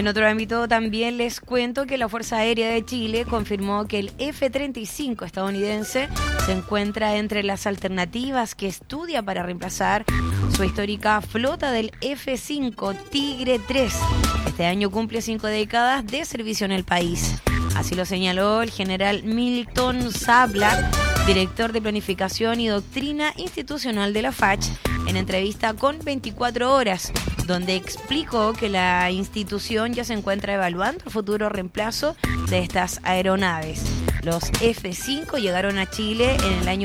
En otro ámbito también les cuento que la Fuerza Aérea de Chile confirmó que el F-35 estadounidense se encuentra entre las alternativas que estudia para reemplazar su histórica flota del F-5 Tigre 3. Este año cumple 5 décadas de servicio en el país. Así lo señaló el general Milton Sabla, director de Planificación y Doctrina Institucional de la FACH, en entrevista con 24 horas, donde explicó que la institución ya se encuentra evaluando el futuro reemplazo de estas aeronaves. Los F-5 llegaron a Chile en el año